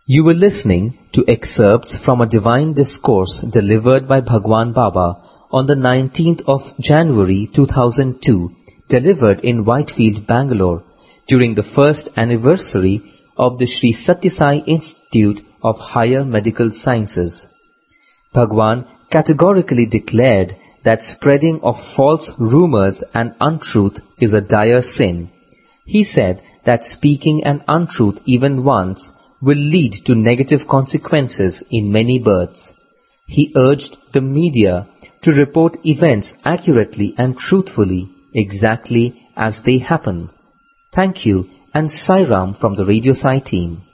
You were listening to excerpts from a divine discourse delivered by Bhagwan Baba on the 19th of January 2002, delivered in Whitefield, Bangalore, during the first anniversary of the Sri Sathya Sai Institute of Higher Medical Sciences. Bhagwan categorically declared that spreading of false rumors and untruth is a dire sin. He said that speaking an untruth even once will lead to negative consequences in many births. He urged the media to report events accurately and truthfully, exactly as they happen. Thank you, and Sai Ram from the Radio Sai team.